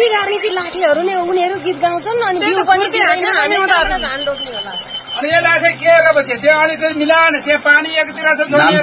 उही राजनीति लाठीहरू नै उनीहरू गीत गाउँछन् अनि बिउ पनि दिँदैन हामी धान रोप्ने होला अनि यसलाई चाहिँ के गरेपछि त्यो अलिकति मिलाएन त्यहाँ पानी एकतिर